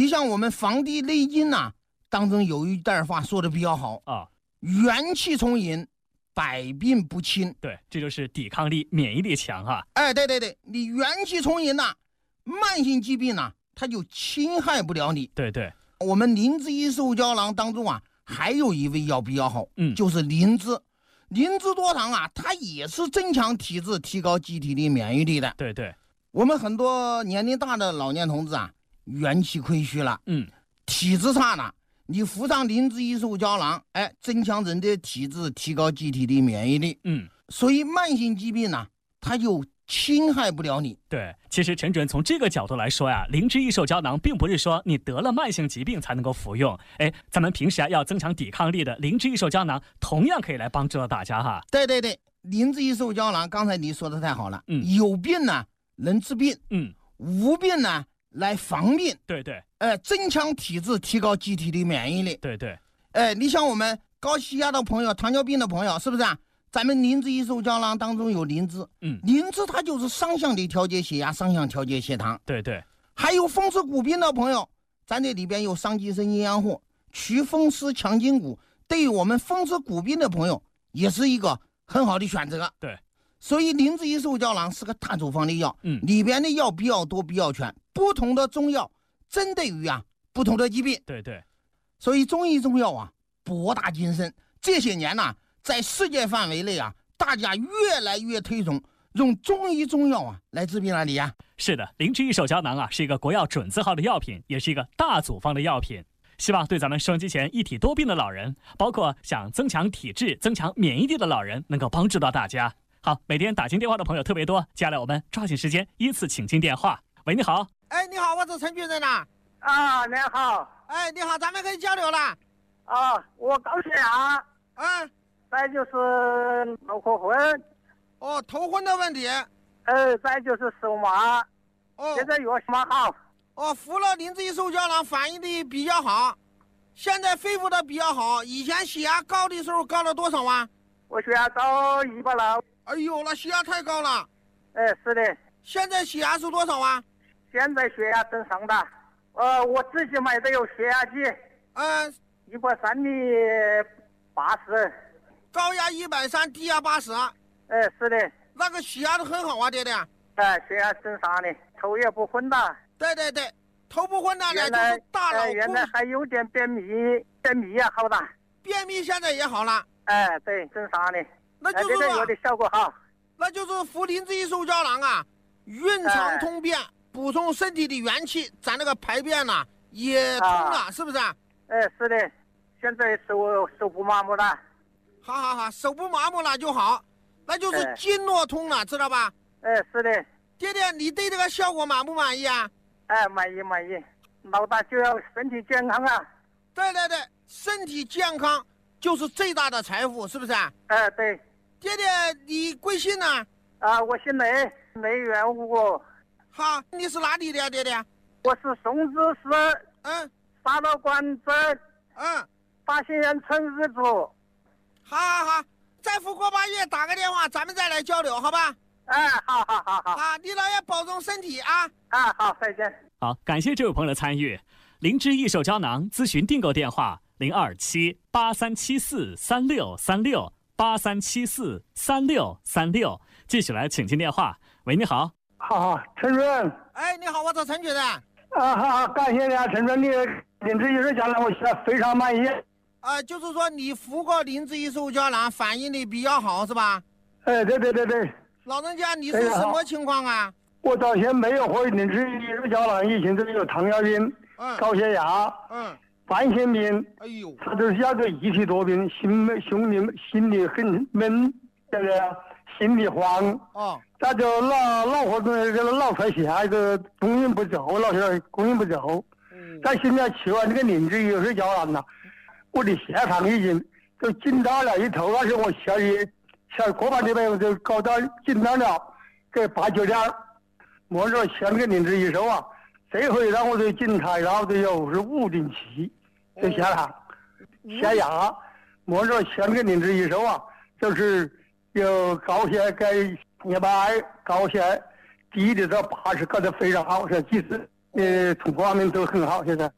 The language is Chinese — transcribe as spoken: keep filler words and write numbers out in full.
像我们《黄帝内经》呐当中有一段话说的比较好啊， 元气充盈，百病不侵。 对，这就是抵抗力、免疫力强哈。 哎，对对对，你元气充盈呐，慢性疾病呐，它就侵害不了你。 对对， 我们灵芝一寿胶囊当中啊，还有一味药比较好， 嗯， 就是灵芝。灵芝多糖啊，它也是增强体质、提高机体的免疫力的。 对对， 我们很多年龄大的老年同志啊，元气亏虚了， 嗯， 体质差了，你服上灵芝一寿胶囊，哎，增强人的体质，提高机体的免疫力。 嗯， 所以慢性疾病呢，它就侵害不了你。 对，其实陈准从这个角度来说呀，灵芝益寿胶囊并不是说你得了慢性疾病才能够服用，哎，咱们平时啊要增强抵抗力的灵芝益寿胶囊同样可以来帮助到大家哈。 对对对，灵芝益寿胶囊，刚才你说的太好了， 嗯， 有病呢能治病， 嗯， 无病呢来防病。 对对， 哎，增强体质，提高机体的免疫力。 对对， 哎，你像我们高血压的朋友、糖尿病的朋友，是不是啊？咱们灵芝益寿胶囊当中有灵芝， 嗯， 灵芝它就是双向的调节血压，双向调节血糖。 对对， 还有风湿骨病的朋友，咱这里边有桑寄生营养货，祛风湿强筋骨，对于我们风湿骨病的朋友也是一个很好的选择。 对， 所以灵芝益寿胶囊是个大处方的药， 嗯， 里边的药比较多，比较全，不同的中药针对于啊不同的疾病。 对对， 所以中医中药啊博大精深，这些年呢、啊，在世界范围内啊，大家越来越推崇用中医中药啊来治病了你啊。 是的，灵芝益寿胶囊啊是一个国药准字号的药品，也是一个大组方的药品。希望对咱们收音机前一体多病的老人，包括想增强体质、增强免疫力的老人，能够帮助到大家。好，每天打进电话的朋友特别多，接下来我们抓紧时间依次请进电话。喂，你好。 哎，你好，我是陈主任呐。 啊，你好。 哎，你好，咱们可以交流了。 啊，我高血压。 嗯。 再就是脑壳昏。 哦，头昏的问题。 呃，再就是手麻。 哦。 现在药蛮好。 哦，服了灵芝益寿胶囊，反应的比较好，现在恢复的比较好。以前血压高的时候高了多少啊？ 我血压高一百了。 哎呦，那血压太高了。 哎，是的。 现在血压是多少啊？ 现在血压正常的。呃，我自己买的有血压计。 嗯。 一百三的八十。 高压一百三，低压八十。 哎，是的。 那个血压都很好啊，爹爹。 哎，血压正常的，头也不昏的。 对对对，头不昏的呢，就是大脑、 呃、原来还有点便秘，便秘也好了。 便秘现在也好了。 哎，对，正常的。 那就是说、 呃、有的效果好。 那就是服灵芝益寿胶囊啊，润肠通便，哎、补充身体的元气，咱那个排便呐、啊、也通了、啊，是不是？ 哎，是的。现在手手不麻木了。 好好好，手不麻木了就好，那就是经络通了，哎、知道吧？ 哎，是的。 爹爹，你对这个效果满不满意啊？ 哎，满意满意。老大就要身体健康啊。 对对对，身体健康就是最大的财富，是不是啊？ 哎，对。 爹爹，你贵姓呢？ 啊，我姓雷，雷元武。 好，你是哪里的呀、啊，爹爹？ 我是松滋市， 嗯， 沙螺关镇， 嗯， 大兴园村日主。 好好好，再复过八月打个电话，咱们再来交流，好吧？ 哎，好好好好。 好，你老爷保重身体啊！ 啊，好，再见。 好，感谢这位朋友的参与。灵芝益寿胶囊咨询订购电话：零二七八三七四三六三六八三七四三六三六。继续来请进电话。喂，你好。 好，陈主任。 哎，你好，我是陈主任。 啊，好，感谢你啊，陈主任，你灵芝益寿胶囊我现在非常满意。 啊、呃，就是说你服过灵芝益寿胶囊，反应的比较好，是吧？ 哎，对对对对。 老人家，你是什么情况啊？ 我到现在没有喝灵芝益寿胶囊，以前都有糖尿病、 嗯、 高血压、 嗯、 慢性病。 哎呦， 他都是那个一体多病，心胸里心里很闷，这个心里慌。 哦， 那就老老活动这个老出血，这个供应不走，老是供应不走。嗯。但现在吃完这个灵芝益寿胶囊呢，我的血糖已经就紧到了一头，而且我下去。下过半礼拜我就搞到紧张了，给八九点，摸着前个灵芝益寿啊，这回让我的警察，然后都有是五零七，就下了，下压，摸着前个灵芝益寿啊，就是有高血钙一百，高血低的到八十，搞得非常好，这其实呃，从各方面都很好，现在。